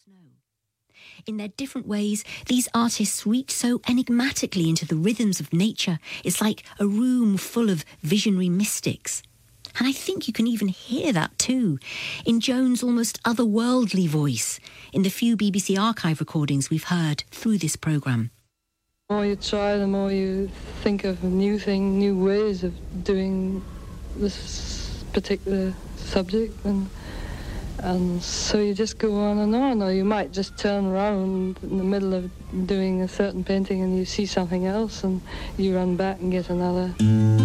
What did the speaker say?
snow. In their different ways, these artists reach so enigmatically into the rhythms of nature. It's like a room full of visionary mystics. And I think you can even hear that too, in Joan's almost otherworldly voice, in the few BBC archive recordings we've heard through this programme. The more you try, the more you think of new ways of doing this particular subject, and so you just go on, or you might just turn around in the middle of doing a certain painting and you see something else and you run back and get another.